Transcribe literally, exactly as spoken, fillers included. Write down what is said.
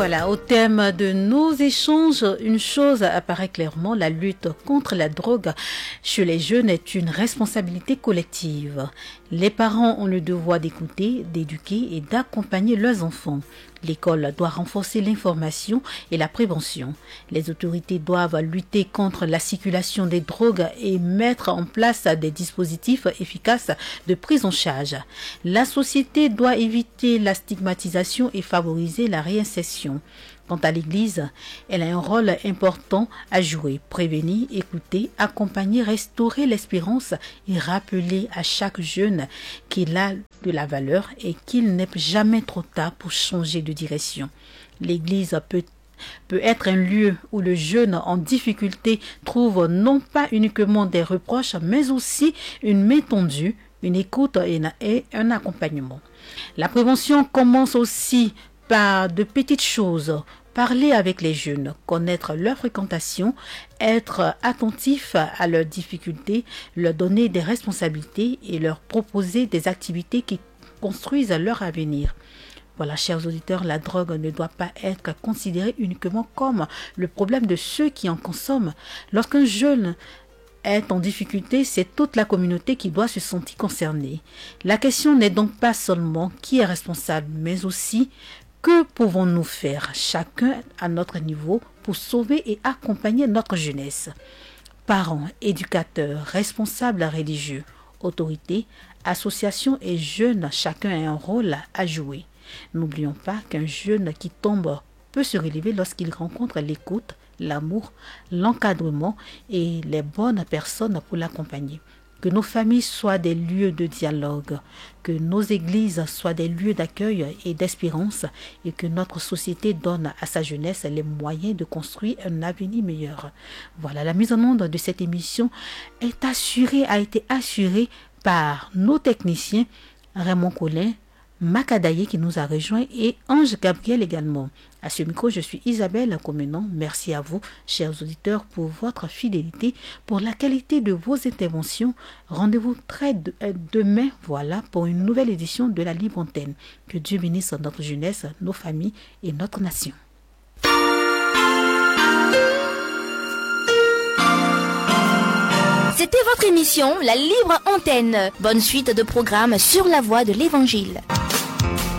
Voilà, au thème de nos échanges, une chose apparaît clairement, la lutte contre la drogue chez les jeunes est une responsabilité collective. Les parents ont le devoir d'écouter, d'éduquer et d'accompagner leurs enfants. L'école doit renforcer l'information et la prévention. Les autorités doivent lutter contre la circulation des drogues et mettre en place des dispositifs efficaces de prise en charge. La société doit éviter la stigmatisation et favoriser la réinsertion. Quant à l'Église, elle a un rôle important à jouer, prévenir, écouter, accompagner, restaurer l'espérance et rappeler à chaque jeune qu'il a de la valeur et qu'il n'est jamais trop tard pour changer de direction. L'Église peut peut être un lieu où le jeune en difficulté trouve non pas uniquement des reproches, mais aussi une main tendue, une écoute et un accompagnement. La prévention commence aussi par de petites choses. Parler avec les jeunes, connaître leur fréquentation, être attentif à leurs difficultés, leur donner des responsabilités et leur proposer des activités qui construisent leur avenir. Voilà, chers auditeurs, la drogue ne doit pas être considérée uniquement comme le problème de ceux qui en consomment. Lorsqu'un jeune est en difficulté, c'est toute la communauté qui doit se sentir concernée. La question n'est donc pas seulement qui est responsable, mais aussi que pouvons-nous faire, chacun à notre niveau, pour sauver et accompagner notre jeunesse? Parents, éducateurs, responsables religieux, autorités, associations et jeunes, chacun a un rôle à jouer. N'oublions pas qu'un jeune qui tombe peut se relever lorsqu'il rencontre l'écoute, l'amour, l'encadrement et les bonnes personnes pour l'accompagner. Que nos familles soient des lieux de dialogue, que nos églises soient des lieux d'accueil et d'espérance et que notre société donne à sa jeunesse les moyens de construire un avenir meilleur. Voilà, la mise en onde de cette émission est assurée, a été assurée par nos techniciens Raymond Collin, Macadaye qui nous a rejoint et Ange Gabriel également. À ce micro, je suis Isabelle Comenon. Merci à vous, chers auditeurs, pour votre fidélité, pour la qualité de vos interventions. Rendez-vous très de, euh, demain, voilà, pour une nouvelle édition de la Libre Antenne. Que Dieu bénisse notre jeunesse, nos familles et notre nation. C'était votre émission La Libre Antenne. Bonne suite de programmes sur la voie de l'Évangile.